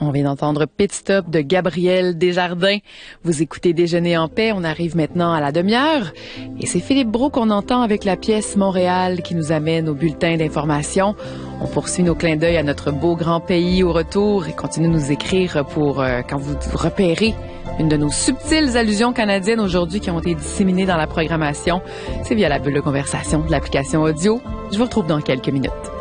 On vient d'entendre Pit Stop de Gabriel Desjardins. Vous écoutez Déjeuner en paix. On arrive maintenant à la demi-heure. Et c'est Philippe Brault qu'on entend avec la pièce Montréal qui nous amène au bulletin d'information. On poursuit nos clins d'œil à notre beau grand pays au retour et continue de nous écrire pour quand vous repérez une de nos subtiles allusions canadiennes aujourd'hui qui ont été disséminées dans la programmation. C'est via la bulle de conversation de l'application audio. Je vous retrouve dans quelques minutes.